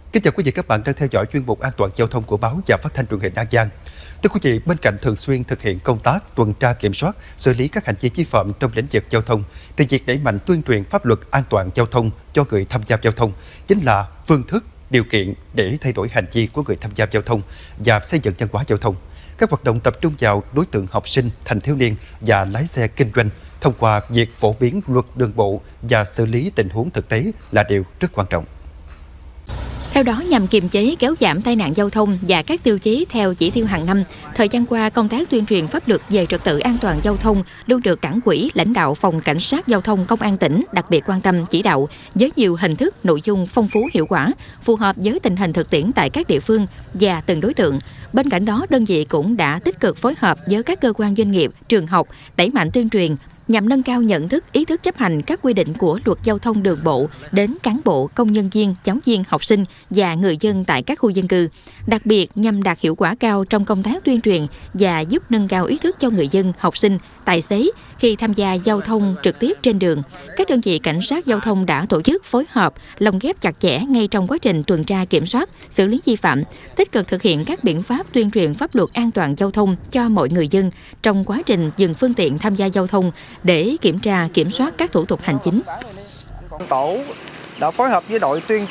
Kính chào quý vị, các bạn đang theo dõi chuyên mục An toàn giao thông của báo và Phát thanh Truyền hình An Giang. Thưa quý vị, bên cạnh thường xuyên thực hiện công tác tuần tra kiểm soát, xử lý các hành vi vi phạm trong lĩnh vực giao thông, thì việc đẩy mạnh tuyên truyền pháp luật an toàn giao thông cho người tham gia giao thông chính là phương thức, điều kiện để thay đổi hành vi của người tham gia giao thông và xây dựng văn hóa giao thông. Các hoạt động tập trung vào đối tượng học sinh, thanh thiếu niên và lái xe kinh doanh thông qua việc phổ biến luật đường bộ và xử lý tình huống thực tế là điều rất quan trọng. Theo đó, nhằm kiềm chế kéo giảm tai nạn giao thông và các tiêu chí theo chỉ tiêu hàng năm, thời gian qua, công tác tuyên truyền pháp luật về trật tự an toàn giao thông luôn được Đảng ủy, lãnh đạo Phòng Cảnh sát Giao thông Công an tỉnh đặc biệt quan tâm chỉ đạo với nhiều hình thức, nội dung phong phú hiệu quả, phù hợp với tình hình thực tiễn tại các địa phương và từng đối tượng. Bên cạnh đó, đơn vị cũng đã tích cực phối hợp với các cơ quan doanh nghiệp, trường học, đẩy mạnh tuyên truyền nhằm nâng cao nhận thức, ý thức chấp hành các quy định của luật giao thông đường bộ đến cán bộ, công nhân viên, giáo viên, học sinh và người dân tại các khu dân cư. Đặc biệt nhằm đạt hiệu quả cao trong công tác tuyên truyền và giúp nâng cao ý thức cho người dân, học sinh, tài xế khi tham gia giao thông trực tiếp trên đường. Các đơn vị cảnh sát giao thông đã tổ chức phối hợp, lồng ghép chặt chẽ ngay trong quá trình tuần tra kiểm soát, xử lý vi phạm, tích cực thực hiện các biện pháp tuyên truyền pháp luật an toàn giao thông cho mọi người dân trong quá trình dừng phương tiện tham gia giao thông để kiểm tra, kiểm soát các thủ tục hành chính. Tổ đã phối hợp với đội tuyên